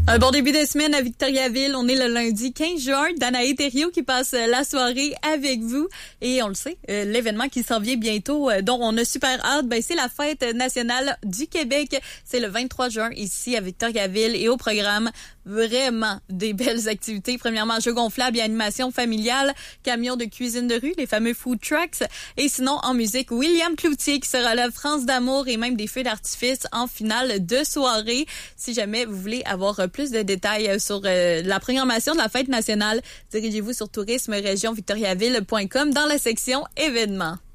Un bon début de semaine à Victoriaville. On est le lundi 15 juin. Danae Thériault qui passe la soirée avec vous. Et on le sait, l'événement qui s'en vient bientôt, dont on a super hâte, c'est la Fête nationale du Québec. C'est le 23 juin ici à Victoriaville. Et au programme, vraiment des belles activités. Premièrement, jeux gonflables et animation familiale, camions de cuisine de rue, les fameux food trucks. Et sinon, en musique, William Cloutier qui sera là, France d'amour et même des feux d'artifice en finale de soirée. Si jamais vous voulez avoir plus de détails sur la programmation de la Fête nationale, dirigez-vous sur tourisme-région-victoriaville.com dans la section événements.